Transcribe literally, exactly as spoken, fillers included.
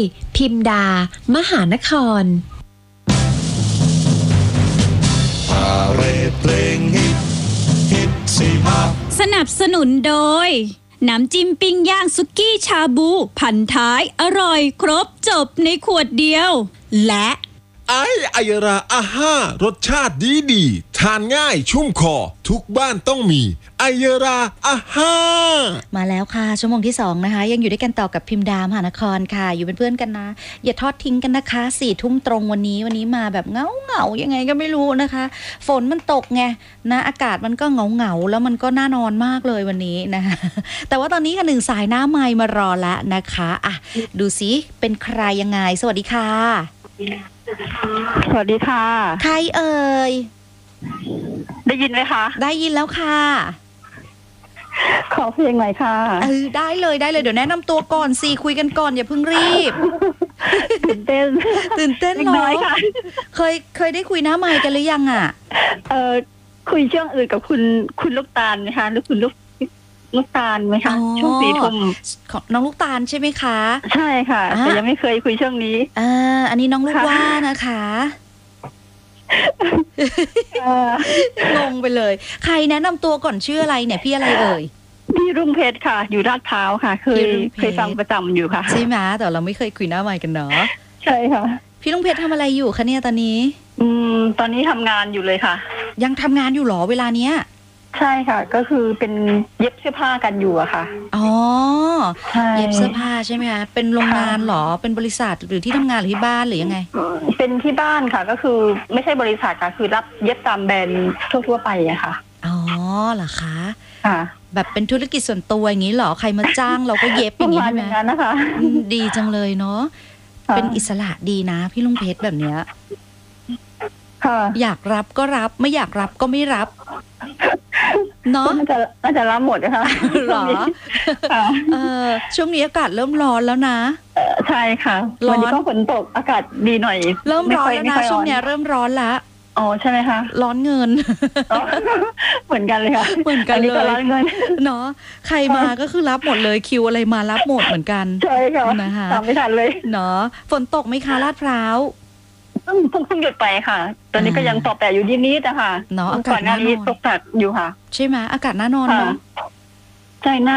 พิมดามหานครพาเรดเพลงฮิตฮิตสิฮะสนับสนุนโดยน้ำจิ้มปิ้งย่างสุกี้ชาบูพันท้ายอร่อยครบจบในขวดเดียวและไอไอราอาห้ารสชาติดีดีทานง่ายชุ่มคอทุกบ้านต้องมีไอราอาห้ามาแล้วค่ะชั่วโมงที่สองนะคะยังอยู่ด้วยกันต่อกับพิมดามหานครค่ะอยู่เป็นเพื่อนกันนะอย่าทอดทิ้งกันนะคะสี่ทุ่มตรงวันนี้วันนี้มาแบบเงาเงายังไงก็ไม่รู้นะคะฝนมันตกไงนะอากาศมันก็เงาเงาแล้วมันก็น่านอนมากเลยวันนี้นะคะแต่ว่าตอนนี้ค่ะหนึ่งสายหน้าไมค์มารอแล้วนะคะอ่ะดูสิเป็นใครยังไงสวัสดีค่ะสวัสดีค่ะใครเอ่ยได้ยินไหมคะได้ยินแล้วค่ะขอเพลงหน่อยค่ะเออได้เลยได้เลยเดี๋ยวแนะนำตัวก่อนสิคุยกันก่อนอย่าเพิ่งรีบตื่นเต้นตื่นเต้นเนาะเคยเคยได้คุยหน้าไมค์กันหรือยังอ่ะเออคุยช่วงอื่นกับคุณคุณลูกตาลไหมคะหรือคุณลูกลูกตาลไหมคะช่วงสี่ทุ่มของน้องลูกตาลใช่ไหมคะใช่ค่ะแต่ยังไม่เคยคุยช่วงนี้อ่าอันนี้น้องลูกว่านะคะงงไปเลยใครแนะนำตัวก่อนชื่ออะไรเนี่ยพี่อะไรเอ่ยพี่รุ่งเพชรค่ะอยู่ลาดพร้าวค่ะเคยเคยฟังประจำอยู่ค่ะใช่ไหมแต่เราไม่เคยคุยหน้าไมค์กันเนาะใช่ค่ะพี่รุ่งเพชรทำอะไรอยู่คะเนี่ยตอนนี้อืมตอนนี้ทำงานอยู่เลยค่ะยังทำงานอยู่หรอเวลาเนี้ยใช่ค่ะก็คือเป็นเย็บเสื้อผ้ากันอยู่อะค่ะอ๋อเย็บเสื้อผ้าใช่ไหมคะเป็นโรงงานหรอเป็นบริษัทหรือที่ทำงานหรือที่บ้านหรือยังไงเป็นที่บ้านค่ะก็คือไม่ใช่บริษัทค่ะคือรับเย็บตามแบรนด์ทั่วๆไปอะค่ะอ๋อเหรอคะค่ะแบบเป็นธุรกิจส่วนตัวอย่างนี้หรอใครมาจ้างเราก็เย็บอย่างนี้ใช่ไหมนะคะดีจังเลยเนาะเป็นอิสระดีนะพี่ลุงเพชรแบบเนี้ยอยากรับก็รับไม่อยากรับก็ไม่รับเนาะน่าจะน่าจะรับหมดนะคะหรอเออช่วงนี้อากาศเริ่มร้อนแล้วนะใช่ค่ะวันนี้ก็ฝนตกอากาศดีหน่อยเริ่มร้อนแล้วนะช่วงนี้เริ่มร้อนแล้วอ๋อใช่ไหมคะร้อนเงินเหมือนกันเลยค่ะเหมือนกันเลยร้อนเงินเนาะใครมาก็คือรับหมดเลยคิวอะไรมารับหมดเหมือนกันใช่ค่ะนะคะตามไม่ทันเลยเนาะฝนตกไหมคะลาดพร้าวเพิ่งเพิ่งหยุดไปค่ะตอนนี้ก็ยังตกแต่อยู่นิดๆนะคะเนาะอากาศน่านี้ตกตัดอยู่ค่ะใช่ไหมอากาศน่านอนเนาะใช่น่า